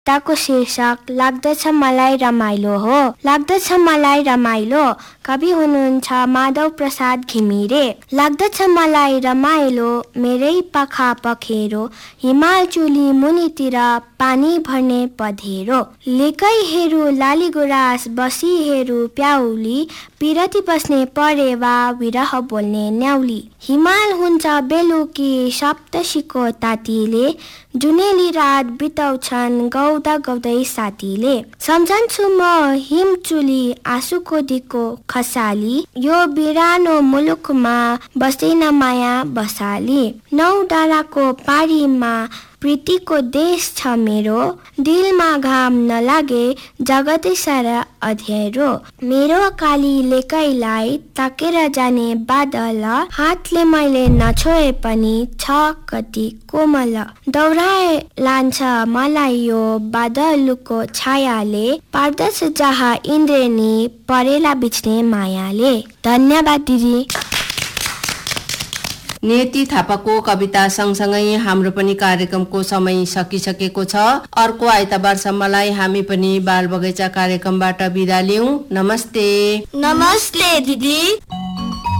कविताको शीर्षक लाग्दछ मलाई रमाइलो हो। लाग्दछ मलाई रमाइलो। कवि हुनुहुन्छ माधव प्रसाद घिमिरे। लाग्दछ मलाई रमाइलो मेरै पाखा पखेरो, हिमाल चुली मुनितिर पानी भर्ने पधेरो। लेकै हेरु लाली गुराँस बसी हेरु प्याउली, पिरती बस्ने परेवा विरह बोल्ने न्याउली। हिमाल हुन्छ बेलुकी सप्तशीको तातीले, जुनेली रात बिताउँछन् गाउँदा गाउँदै साथीले। सम्झन्छु म हिमचुली आँसुको दिको खसाली, यो बिरानो मुलुकमा बस्दैन माया बसाली। नौ डाँडाको पारीमा प्रीतिको देश छ मेरो, दिलमा घाम नलागे जगतै सारा अँध्यारो। मेरो काली लेकैलाई ताकेर जाने बादल, हातले मैले नछोए पनि छ कति कोमल। दौडाए लान्छ मलाई यो बादलको छायाले, पार्दछ जहाँ इन्द्रेणी परेला बिच्ने मायाले। धन्यवाद दिदी। नियति थापाको कविता सँगसँगै हाम्रो पनि कार्यक्रमको समय सकिसकेको छ। अर्को आइतबारसम्मलाई हामी पनि बाल बगैँचा कार्यक्रमबाट बिदा लियौँ। नमस्ते। नमस्ते दिदी।